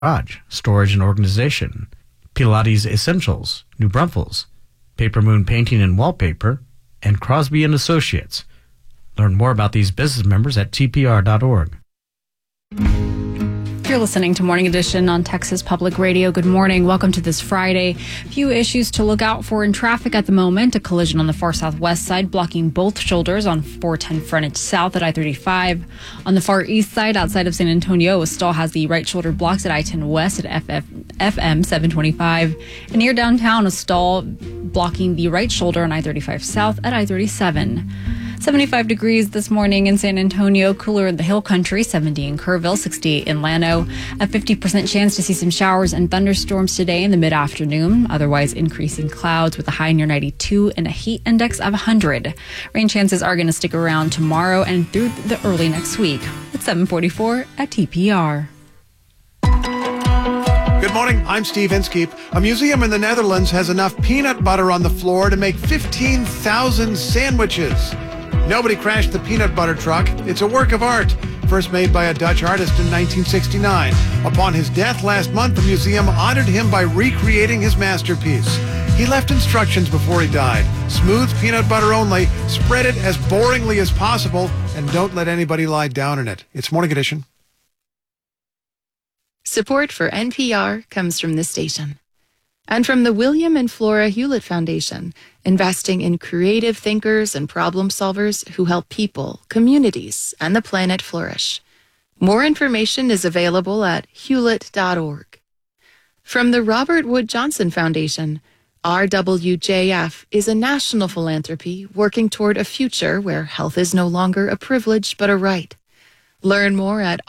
Garage, Storage and Organization, Pilates Essentials, New Braunfels, Paper Moon Painting and Wallpaper, and Crosby & Associates. Learn more about these business members at tpr.org. You're listening to Morning Edition on Texas Public Radio. Good morning. Welcome to this Friday. Few issues to look out for in traffic at the moment. A collision on the far southwest side blocking both shoulders on 410 frontage south at I-35. On the far east side outside of San Antonio, a stall has the right shoulder blocked at I-10 west at FM 725. And near downtown, a stall blocking the right shoulder on I-35 south at I-37. 75 degrees this morning in San Antonio, cooler in the Hill Country, 70 in Kerrville, 68 in Llano. A 50% chance to see some showers and thunderstorms today in the mid-afternoon. Otherwise, increasing clouds with a high near 92 and a heat index of 100. Rain chances are going to stick around tomorrow and through the early next week. It's 7:44 at TPR. Good morning, I'm Steve Inskeep. A museum in the Netherlands has enough peanut butter on the floor to make 15,000 sandwiches. Nobody crashed the peanut butter truck. It's a work of art, first made by a Dutch artist in 1969. Upon his death last month, the museum honored him by recreating his masterpiece. He left instructions before he died. Smooth peanut butter only, spread it as boringly as possible, and don't let anybody lie down in it. It's Morning Edition. Support for NPR comes from this station and from the William and Flora Hewlett Foundation, investing in creative thinkers and problem solvers who help people, communities, and the planet flourish. More information is available at hewlett.org. From the Robert Wood Johnson Foundation, RWJF is a national philanthropy working toward a future where health is no longer a privilege but a right. Learn more at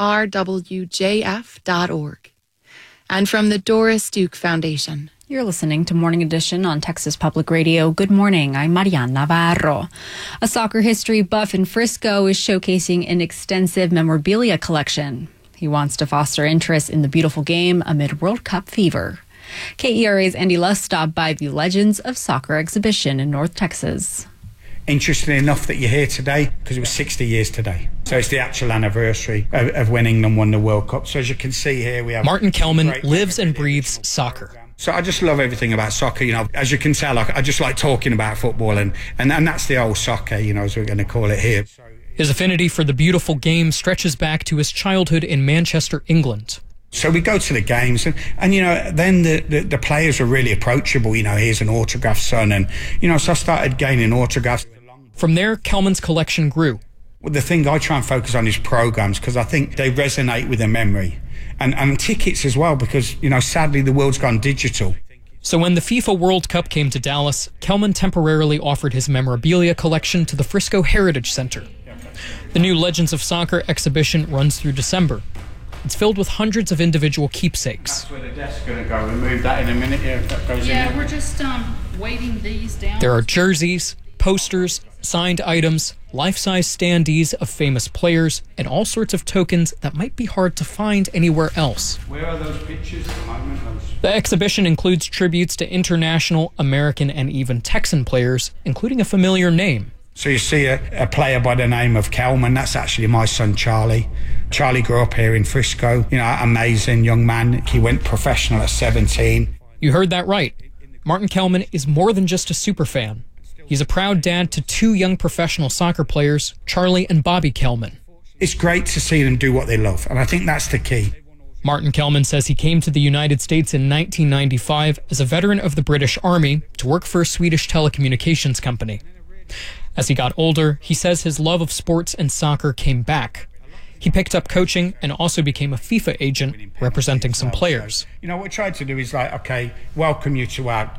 rwjf.org. And from the Doris Duke Foundation. You're listening to Morning Edition on Texas Public Radio. Good morning. I'm Mariana Navarro. A soccer history buff in Frisco is showcasing an extensive memorabilia collection. He wants to foster interest in the beautiful game amid World Cup fever. KERA's Andy Lusk stopped by the Legends of Soccer exhibition in North Texas. Interesting enough that you're here today because it was 60 years today. So it's the actual anniversary of when England won the World Cup. So as you can see here, we have... Martin Kelman lives and breathes soccer. So I just love everything about soccer. You know, as you can tell, I just like talking about football and that's the old soccer, you know, as we're going to call it here. His affinity for the beautiful game stretches back to his childhood in Manchester, England. So we go to the games and you know, then the players are really approachable. You know, here's an autograph, son. And, you know, so I started gaining autographs. From there, Kelman's collection grew. Well, the thing I try and focus on is programs because I think they resonate with the memory. And tickets as well because, you know, sadly the world's gone digital. So when the FIFA World Cup came to Dallas, Kelman temporarily offered his memorabilia collection to the Frisco Heritage Center. The new Legends of Soccer exhibition runs through December. It's filled with hundreds of individual keepsakes. That's where the desk's going to go. We'll move that in a minute. Yeah, that goes in. We're just waiting these down. There are jerseys, posters, signed items, life-size standees of famous players, and all sorts of tokens that might be hard to find anywhere else. Where are those pictures at the moment? The exhibition includes tributes to international, American, and even Texan players, including a familiar name. So you see a player by the name of Kelman. That's actually my son, Charlie. Charlie grew up here in Frisco. You know, amazing young man. He went professional at 17. You heard that right. Martin Kelman is more than just a superfan. He's a proud dad to two young professional soccer players, Charlie and Bobby Kelman. It's great to see them do what they love, and I think that's the key. Martin Kelman says he came to the United States in 1995 as a veteran of the British Army to work for a Swedish telecommunications company. As he got older, he says his love of sports and soccer came back. He picked up coaching and also became a FIFA agent representing some players. You know, what we tried to do is like, okay, welcome you to our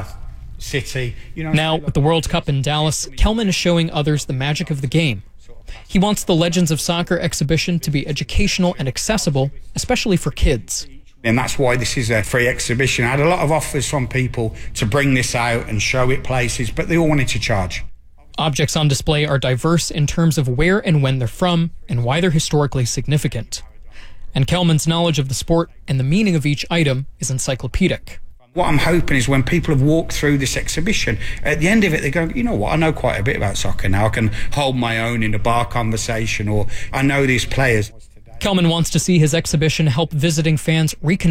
city. You know, now, with the World Cup in Dallas, Kelman is showing others the magic of the game. He wants the Legends of Soccer exhibition to be educational and accessible, especially for kids. And that's why this is a free exhibition. I had a lot of offers from people to bring this out and show it places, but they all wanted to charge. Objects on display are diverse in terms of where and when they're from and why they're historically significant. And Kelman's knowledge of the sport and the meaning of each item is encyclopedic. What I'm hoping is when people have walked through this exhibition, at the end of it, they go, you know what, I know quite a bit about soccer now. I can hold my own in a bar conversation, or I know these players. Kelman wants to see his exhibition help visiting fans reconnect